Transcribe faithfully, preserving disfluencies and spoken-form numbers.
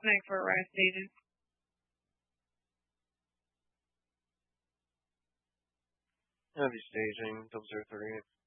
Night for arrest, agent. Heavy staging, double zero thirty-eight.